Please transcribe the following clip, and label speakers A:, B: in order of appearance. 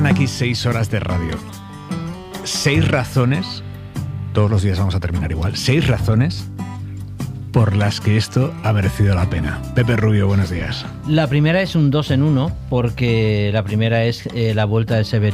A: quedan aquí 6 horas de radio. 6 razones, todos los días vamos a terminar igual, 6 razones por las que esto ha merecido la pena. Pepe Rubio, buenos días.
B: La primera es un 2 en 1, porque la primera es la vuelta de Severino